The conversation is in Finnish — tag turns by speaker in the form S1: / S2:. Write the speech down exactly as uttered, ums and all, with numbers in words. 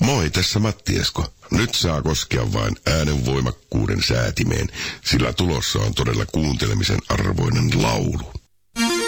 S1: Moi, tässä Matti Esko. Nyt saa koskea vain äänen voimakkuuden säätimeen, sillä tulossa on todella kuuntelemisen arvoinen laulu.